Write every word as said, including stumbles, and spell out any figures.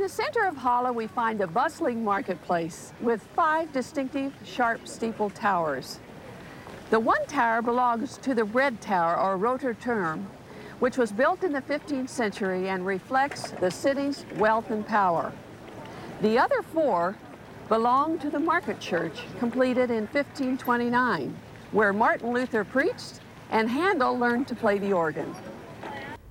the center of Halle, we find a bustling marketplace with five distinctive, sharp steeple towers. The one tower belongs to the Red Tower, or Roter Turm, which was built in the fifteenth century and reflects the city's wealth and power. The other four belong to the Market Church, completed in fifteen twenty-nine, where Martin Luther preached and Handel learned to play the organ.